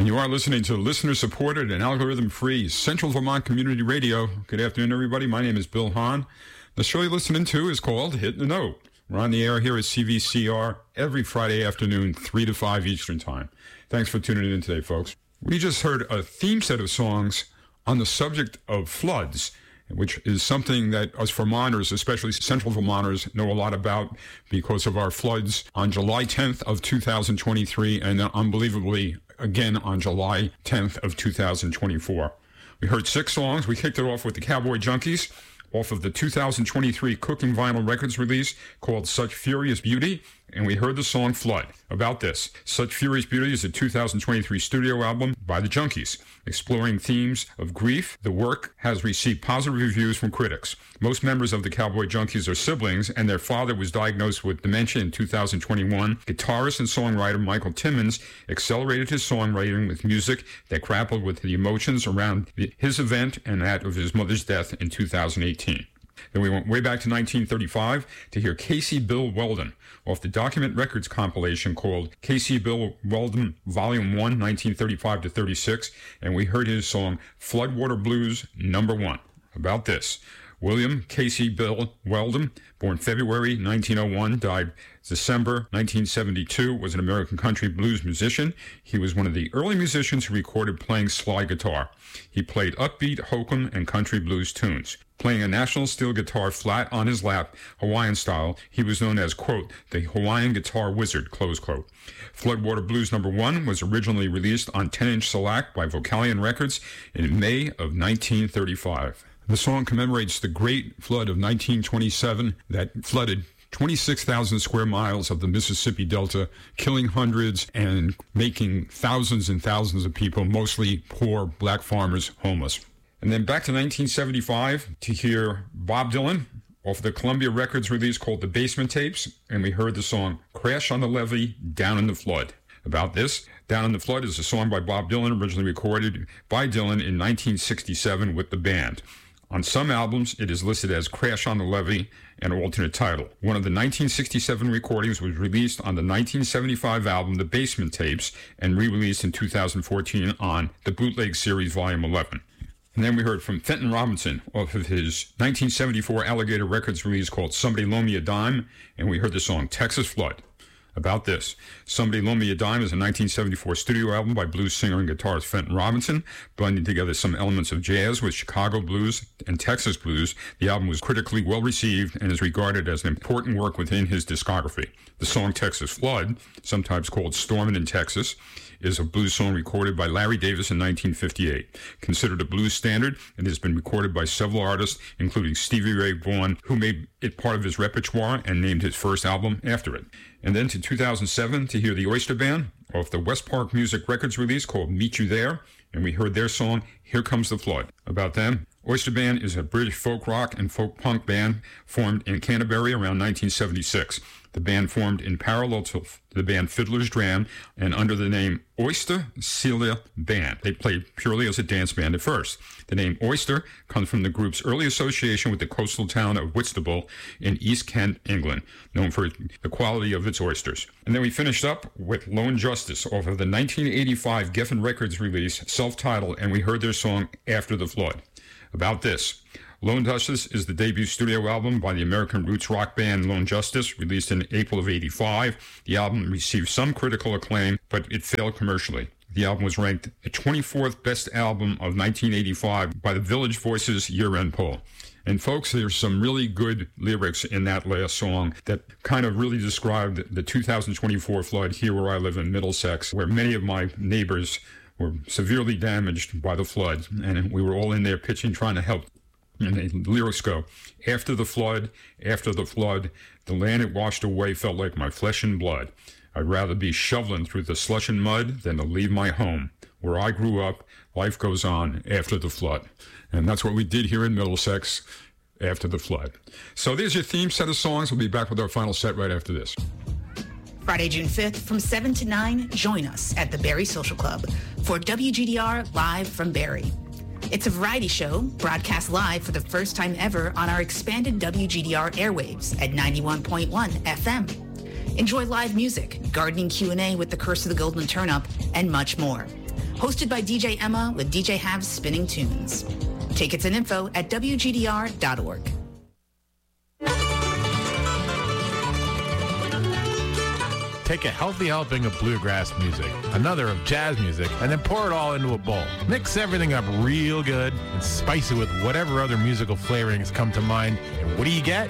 And you are listening to listener-supported and algorithm-free Central Vermont Community Radio. Good afternoon, everybody. My name is Bill Hahn. The show you're listening to is called Hit the Note. We're on the air here at CVCR every Friday afternoon, 3 to 5 Eastern Time. Thanks for tuning in today, folks. We just heard a theme set of songs on the subject of floods, which is something that us Vermonters, especially Central Vermonters, know a lot about because of our floods on July 10th of 2023 and unbelievably again on July 10th of 2024. We heard 6 songs. We kicked it off with the Cowboy Junkies off of the 2023 Cooking Vinyl Records release called Such Furious Beauty, and we heard the song Flood. About this, Such Furious Beauty is a 2023 studio album by the Junkies, exploring themes of grief. The work has received positive reviews from critics. Most members of the Cowboy Junkies are siblings, and their father was diagnosed with dementia in 2021. Guitarist and songwriter Michael Timmons accelerated his songwriting with music that grappled with the emotions around his event and that of his mother's death in 2018. Then we went way back to 1935 to hear Casey Bill Weldon off the Document Records compilation called Casey Bill Weldon Volume 1, 1935 to 36, and we heard his song Floodwater Blues No. 1. About this, William Casey Bill Weldon, born February 1901, died December 1972, was an American country blues musician. He was one of the early musicians who recorded playing slide guitar. He played upbeat, hokum, and country blues tunes. Playing a National steel guitar flat on his lap, Hawaiian style, he was known as, quote, the Hawaiian Guitar Wizard, close quote. Floodwater Blues No. 1 was originally released on 10-inch shellac by Vocalion Records in May of 1935. The song commemorates the Great Flood of 1927 that flooded 26,000 square miles of the Mississippi Delta, killing hundreds and making thousands and thousands of people, mostly poor black farmers, homeless. And then back to 1975 to hear Bob Dylan off the Columbia Records release called The Basement Tapes, and we heard the song Crash on the Levee, Down in the Flood. About this, Down in the Flood is a song by Bob Dylan, originally recorded by Dylan in 1967 with the band. On some albums, it is listed as Crash on the Levee, an alternate title. One of the 1967 recordings was released on the 1975 album The Basement Tapes and re-released in 2014 on the Bootleg Series Volume 11. And then we heard from Fenton Robinson off of his 1974 Alligator Records release called Somebody Loan Me a Dime, and we heard the song Texas Flood. About this, Somebody Loan Me a Dime is a 1974 studio album by blues singer and guitarist Fenton Robinson, blending together some elements of jazz with Chicago blues and Texas blues. The album was critically well received and is regarded as an important work within his discography. The song Texas Flood, sometimes called Stormin' in Texas, is a blues song recorded by Larry Davis in 1958. Considered a blues standard, it has been recorded by several artists, including Stevie Ray Vaughan, who made it part of his repertoire and named his first album after it. And then to 2007 to hear the Oyster Band off the West Park Music Records release called Meet You There, and we heard their song Here Comes the Flood. About them, Oyster Band is a British folk rock and folk punk band formed in Canterbury around 1976. The band formed in parallel to the band Fiddler's Dram and under the name Oyster Celia Band. They played purely as a dance band at first. The name Oyster comes from the group's early association with the coastal town of Whitstable in East Kent, England, known for the quality of its oysters. And then we finished up with Lone Justice off of the 1985 Geffen Records release, self-titled, and we heard their song After the Flood. About this, Lone Justice is the debut studio album by the American roots rock band Lone Justice, released in April of '85. The album received some critical acclaim, but it failed commercially. The album was ranked the 24th best album of 1985 by the Village Voices year-end poll. And folks, there's some really good lyrics in that last song that kind of really described the 2024 flood here where I live in Middlesex, where many of my neighbors were severely damaged by the flood, and we were all in there pitching, trying to help. And the lyrics go, after the flood, the land it washed away felt like my flesh and blood. I'd rather be shoveling through the slush and mud than to leave my home. Where I grew up, life goes on after the flood. And that's what we did here in Middlesex after the flood. So there's your theme set of songs. We'll be back with our final set right after this. Friday, June 5th from 7 to 9, join us at the Barrie Social Club for WGDR Live from Barrie. It's a variety show broadcast live for the first time ever on our expanded WGDR airwaves at 91.1 FM. Enjoy live music, gardening Q&A with the Curse of the Golden Turnip, and much more. hosted by DJ Emma with DJ Havs spinning tunes. Tickets and info at WGDR.org. Take a healthy helping of bluegrass music, another of jazz music, and then pour it all into a bowl. Mix everything up real good and spice it with whatever other musical flavorings come to mind. And what do you get?